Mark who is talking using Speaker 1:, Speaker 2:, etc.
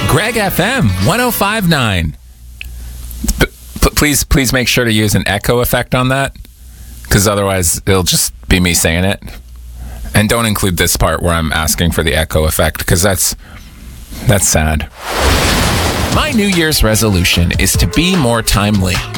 Speaker 1: Greg FM 1059. Please make sure to use an echo effect on that, because otherwise it'll just be me saying it. And don't include this part where I'm asking for the echo effect, because that's sad. My New Year's resolution is to be more timely.